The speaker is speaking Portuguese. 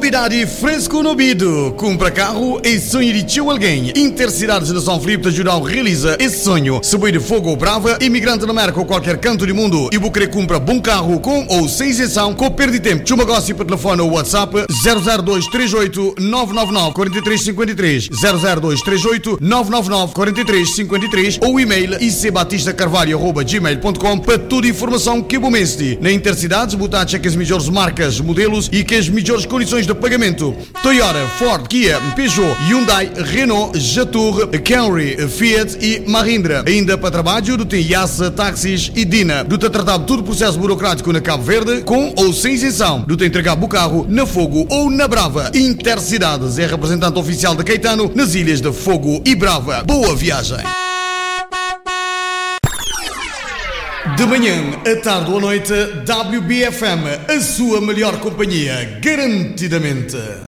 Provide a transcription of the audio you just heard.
Novidade fresco no ouvido. Compra carro e sonho de tio alguém. Intercidades de São Filipe te ajuda a realizar esse sonho. Se boi de fogo ou brava, imigrante na América ou qualquer canto do mundo e vou querer comprar bom carro com ou sem isenção, com perda de tempo. Tchau negócio para telefone ou WhatsApp 00238 999 4353 00238 999 4353 ou e-mail icbatistacarvalho@gmail.com para toda a informação que vou mestre. Na Intercidades, botar check as melhores marcas, modelos e que as melhores condições de pagamento. Toyota, Ford, Kia, Peugeot, Hyundai, Renault, Jatour, Camry, Fiat e Mahindra. Ainda para trabalho, do tem Yasa, táxis e Dina. Do te tratar todo o processo burocrático na Cabo Verde, com ou sem isenção. Do te entregar o carro na Fogo ou na Brava. Intercidades é representante oficial de Caetano nas ilhas de Fogo e Brava. Boa viagem! De manhã, à tarde ou à noite, WBFM, a sua melhor companhia, garantidamente.